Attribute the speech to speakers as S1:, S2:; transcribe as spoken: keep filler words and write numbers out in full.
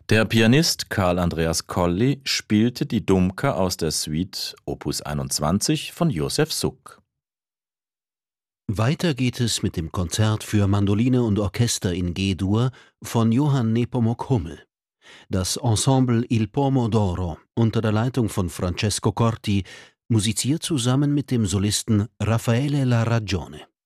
S1: Der Pianist Karl Andreas Colli spielte die Dumka aus der Suite Opus einundzwanzig von Josef Suk.
S2: Weiter geht es mit dem Konzert für Mandoline und Orchester in G-Dur von Johann Nepomuk Hummel. Das Ensemble Il Pomodoro unter der Leitung von Francesco Corti musiziert zusammen mit dem Solisten Raffaele La Ragione.